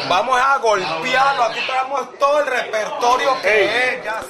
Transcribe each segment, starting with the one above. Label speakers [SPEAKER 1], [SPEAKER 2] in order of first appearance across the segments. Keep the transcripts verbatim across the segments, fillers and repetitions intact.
[SPEAKER 1] Vamos a golpearlo, aquí tenemos todo el repertorio que es. Ya.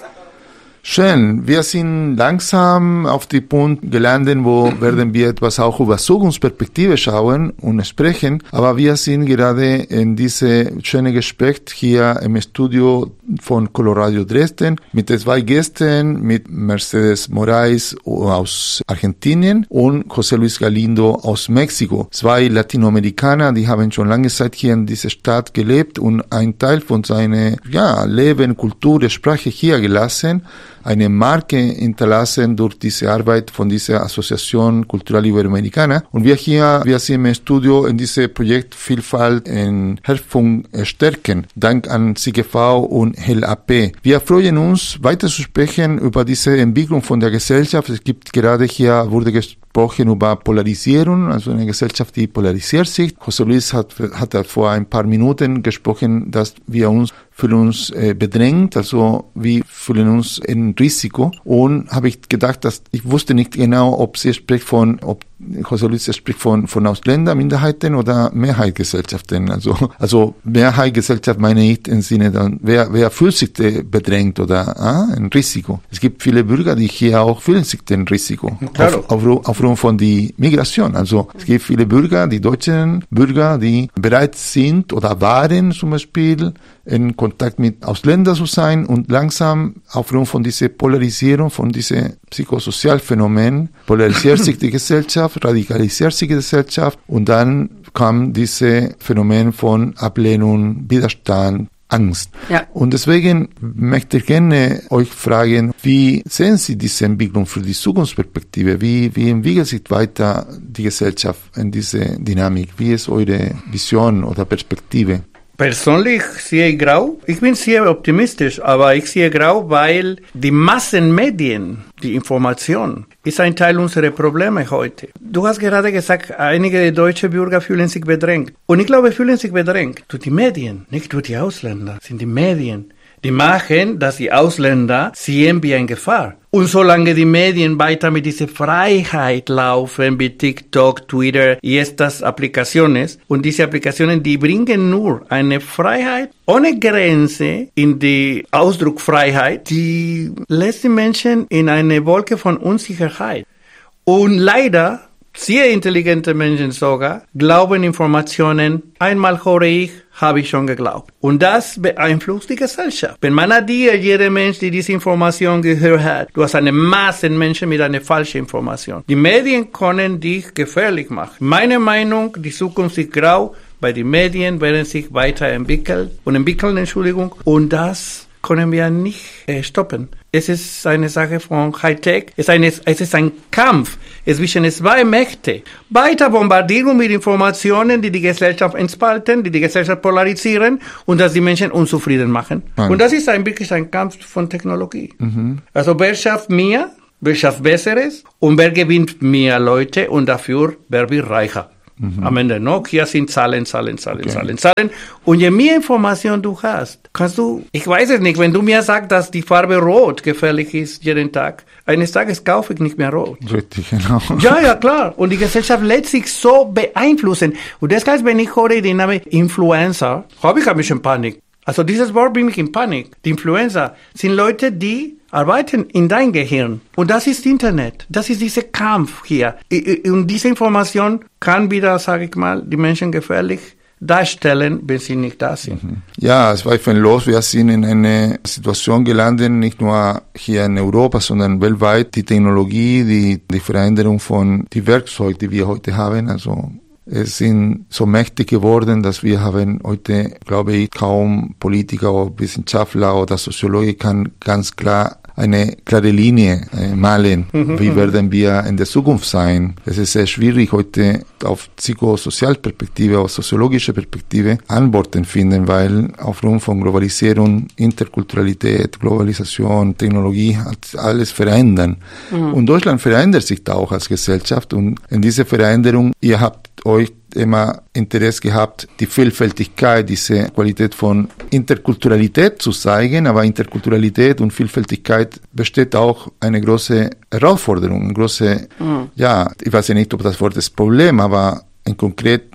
[SPEAKER 2] Schön, wir sind langsam auf die Punkt gelandet, wo werden wir etwas auch über Zukunftsperspektive schauen und sprechen, aber wir sind gerade in diese schöne Gespräch hier im Studio von Coloradio Dresden mit zwei Gästen, mit Mercedes Moraes aus Argentinien und José Luis Galindo aus Mexiko. Zwei Latinoamerikaner, die haben schon lange Zeit hier in dieser Stadt gelebt und ein Teil von seiner ja, Leben, Kultur, Sprache hier gelassen, eine Marke hinterlassen durch diese Arbeit von dieser Asociación Cultural Iberoamericana. Und wir hier, wir sind im Studio in diesem Projekt Vielfalt in Herkunft stärken, dank an C G V und L A P. Wir freuen uns, weiter zu sprechen über diese Entwicklung von der Gesellschaft. Es gibt gerade hier, wurde gesprochen über Polarisierung, also eine Gesellschaft, die polarisiert sich. José Luis hat, hat vor ein paar Minuten gesprochen, dass wir uns fühlen uns äh, bedrängt, also wir fühlen uns in Risiko. Und habe ich gedacht, dass ich wusste nicht genau, ob sie spricht von, ob José Luis spricht von, von Ausländer, Minderheiten oder Mehrheitsgesellschaften. Also, also Mehrheitsgesellschaft meine ich im Sinne dann, wer, wer fühlt sich bedrängt oder ah, ein Risiko. Es gibt viele Bürger, die hier auch fühlen sich ein Risiko. Auf, auf, aufgrund von der Migration. Also, es gibt viele Bürger, die deutschen Bürger, die bereit sind oder waren zum Beispiel in Kontakt mit Ausländern zu sein und langsam aufgrund von dieser Polarisierung, von diesem Psychosozialphänomen, polarisiert sich die Gesellschaft, radikalisiert sich die Gesellschaft und dann kam dieses Phänomen von Ablehnung, Widerstand, Angst. Ja. Und deswegen möchte ich gerne euch fragen, wie sehen Sie diese Entwicklung für die Zukunftsperspektive? Wie, wie entwickelt sich weiter die Gesellschaft in diese Dynamik? Wie ist eure Vision oder Perspektive?
[SPEAKER 3] Persönlich sehe ich grau. Ich bin sehr optimistisch, aber ich sehe grau, weil die Massenmedien, die Information, ist ein Teil unserer Probleme heute. Du hast gerade gesagt, einige deutsche Bürger fühlen sich bedrängt. Und ich glaube, fühlen sich bedrängt durch die Medien, nicht durch die Ausländer, sind die Medien. Die machen, dass die Ausländer sehen wie eine Gefahr. Und solange die Medien weiter mit dieser Freiheit laufen, wie TikTok, Twitter y estas Applikaciones, und diese Applikationen, die bringen nur eine Freiheit ohne Grenze in die Ausdruckfreiheit, die lässt die Menschen in eine Wolke von Unsicherheit. Und leider, sehr intelligente Menschen sogar, glauben Informationen, einmal höre ich, habe ich schon geglaubt. Und das beeinflusst die Gesellschaft. Wenn man an dir, jeder Mensch, der diese Information gehört hat, du hast eine Masse Menschen mit einer falschen Information. Die Medien können dich gefährlich machen. Meine Meinung, die Zukunft ist grau, weil die Medien werden sich weiterentwickeln und entwickeln, Entschuldigung, und das können wir nicht äh, stoppen. Es ist eine Sache von Hightech. Es ist, eine, es ist ein Kampf zwischen zwei Mächten. Weiter Bombardierung mit Informationen, die die Gesellschaft entspalten, die die Gesellschaft polarisieren und dass die Menschen unzufrieden machen. Nein. Und das ist ein, wirklich ein Kampf von Technologie. Mhm. Also wer schafft mehr, wer schafft Besseres und wer gewinnt mehr Leute und dafür wer wird reicher. Mhm. Am Ende, no? Hier sind Zahlen, Zahlen, Zahlen, okay. Zahlen, Zahlen. Und je mehr Information du hast, kannst du, ich weiß es nicht, wenn du mir sagst, dass die Farbe Rot gefährlich ist jeden Tag, eines Tages kaufe ich nicht mehr Rot.
[SPEAKER 2] Richtig, genau.
[SPEAKER 3] Ja, ja, klar. Und die Gesellschaft lässt sich so beeinflussen. Und deshalb, wenn ich höre den Namen Influencer, habe ich ein bisschen Panik. Also dieses Wort bringt mich in Panik. Die Influencer sind Leute, die arbeiten in dein Gehirn. Und das ist Internet. Das ist dieser Kampf hier. Und diese Information kann wieder, sage ich mal, die Menschen gefährlich darstellen, wenn sie nicht da sind.
[SPEAKER 2] Ja, zweifellos, wir sind in eine Situation gelandet, nicht nur hier in Europa, sondern weltweit. Die Technologie, die, die Veränderung von die Werkzeuge, die wir heute haben, also es sind so mächtig geworden, dass wir haben heute, glaube ich, kaum Politiker oder Wissenschaftler oder Soziologen kann ganz klar eine klare Linie äh, malen. Mhm, Wie werden wir in der Zukunft sein? Es ist sehr schwierig, heute auf psychosozialperspektive, auf soziologische Perspektive Antworten finden, weil aufgrund von Globalisierung, Interkulturalität, Globalisation, Technologie, alles verändern. Mhm. Und Deutschland verändert sich da auch als Gesellschaft. Und in dieser Veränderung, ihr habt euch immer Interesse gehabt, die Vielfältigkeit, diese Qualität von Interkulturalität zu zeigen, aber Interkulturalität und Vielfältigkeit besteht auch eine große Herausforderung, eine große, mhm. ja, ich weiß ja nicht, ob das Wort ist Problem, aber in konkret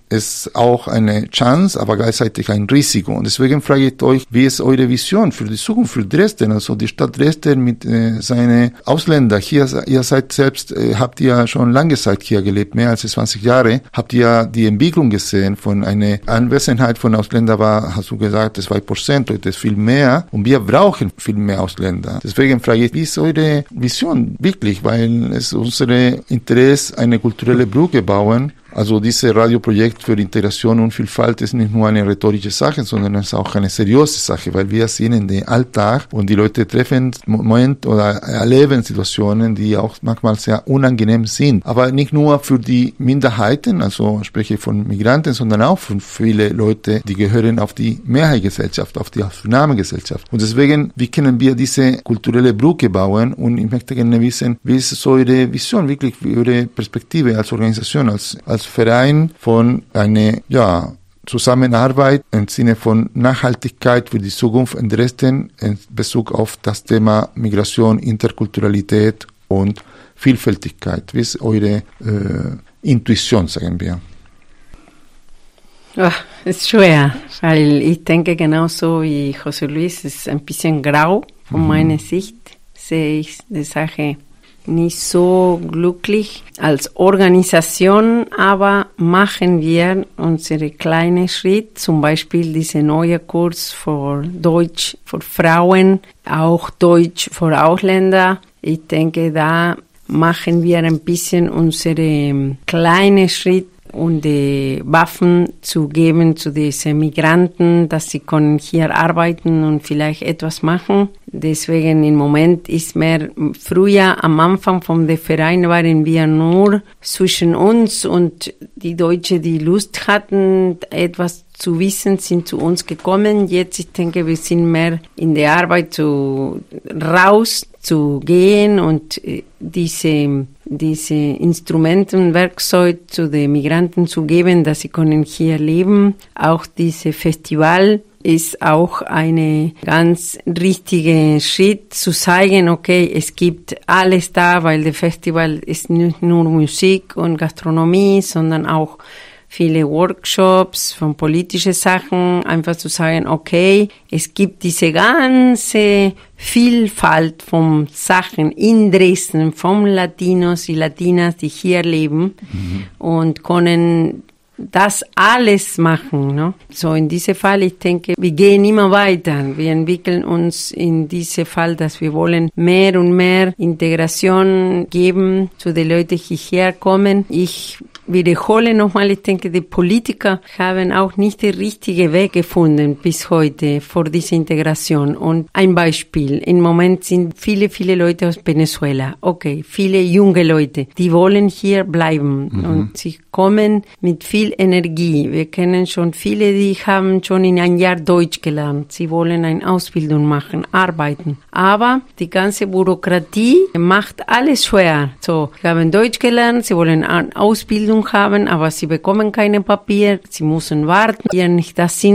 [SPEAKER 2] ist auch eine Chance, aber gleichzeitig ein Risiko. Und deswegen frage ich euch, wie ist eure Vision für die Zukunft für Dresden? Also die Stadt Dresden mit äh, seinen Ausländern. Hier, ihr seid selbst, äh, habt ihr schon lange Zeit hier gelebt, mehr als zwanzig Jahre. Habt ihr die Entwicklung gesehen von einer Anwesenheit von Ausländern war, hast du gesagt, zwei Prozent, heute ist viel mehr. Und wir brauchen viel mehr Ausländer. Deswegen frage ich, wie ist eure Vision wirklich? Weil es unsere Interesse, eine kulturelle Brücke bauen. Also dieses Radioprojekt für Integration und Vielfalt ist nicht nur eine rhetorische Sache, sondern es ist auch eine seriöse Sache, weil wir sehen in den Alltag und die Leute treffen Moment oder erleben Situationen, die auch manchmal sehr unangenehm sind. Aber nicht nur für die Minderheiten, also ich spreche von Migranten, sondern auch für viele Leute, die gehören auf die Mehrheitsgesellschaft, auf die Aufnahmegesellschaft. Und deswegen, wie können wir diese kulturelle Brücke bauen? Und ich möchte gerne wissen, wie ist so Ihre Vision, wirklich Ihre Perspektive als Organisation, als, als Verein von einer, ja, Zusammenarbeit im Sinne von Nachhaltigkeit für die Zukunft in Dresden in Bezug auf das Thema Migration, Interkulturalität und Vielfältigkeit. Wie ist eure äh, Intuition, sagen wir?
[SPEAKER 4] Oh, ist schwer, weil ich denke genauso wie José Luis, es ist ein bisschen grau von mhm. meiner Sicht, sehe ich die Sache nicht so glücklich als Organisation, aber machen wir unsere kleinen Schritt, zum Beispiel diese neue Kurs für Deutsch für Frauen, auch Deutsch für Ausländer. Ich denke, da machen wir ein bisschen unsere kleinen Schritt und die Waffen zu geben zu diesen Migranten, dass sie können hier arbeiten und vielleicht etwas machen. Deswegen im Moment ist mehr, früher am Anfang vom Verein waren wir nur zwischen uns und die Deutschen, die Lust hatten, etwas zu wissen, sind zu uns gekommen. Jetzt, ich denke, wir sind mehr in der Arbeit zu, raus zu gehen und diese, diese Instrumente und Werkzeuge zu den Migranten zu geben, dass sie können hier leben. Auch diese Festival ist auch eine ganz richtige Schritt zu zeigen, okay, es gibt alles da, weil das Festival ist nicht nur Musik und Gastronomie, sondern auch viele Workshops von politischen Sachen, einfach zu sagen, okay, es gibt diese ganze Vielfalt von Sachen in Dresden, von Latinos und Latinas, die hier leben mhm. und können das alles machen, ne? So in diesem Fall, ich denke, wir gehen immer weiter. Wir entwickeln uns in diesem Fall, dass wir wollen mehr und mehr Integration geben zu den Leuten, die hierher kommen. Ich wiederhole nochmal, ich denke, die Politiker haben auch nicht den richtigen Weg gefunden bis heute für diese Integration. Und ein Beispiel, im Moment sind viele, viele Leute aus Venezuela, okay, viele junge Leute, die wollen hier bleiben mhm. und sie kommen mit viel Energie. Wir kennen schon viele, die haben schon in ein Jahr Deutsch gelernt. Sie wollen eine Ausbildung machen, arbeiten. Aber die ganze Bürokratie macht alles schwer. So, sie haben Deutsch gelernt, sie wollen eine Ausbildung haben, aber sie bekommen keine Papier, sie müssen warten, hier nicht das sind.